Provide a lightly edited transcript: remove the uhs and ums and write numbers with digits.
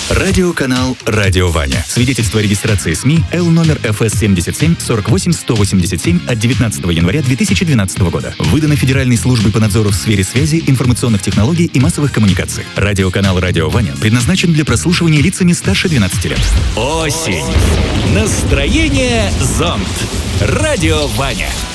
Радиоканал «Радио Ваня». Свидетельство о регистрации СМИ Л номер ФС 77 48 187 от 19 января 2012 года. Выдано Федеральной службой по надзору в сфере связи, информационных технологий и массовых коммуникаций. Радиоканал «Радио Ваня» предназначен для прослушивания лицами старше 12 лет. Осень. Настроение зонт. Радио Ваня.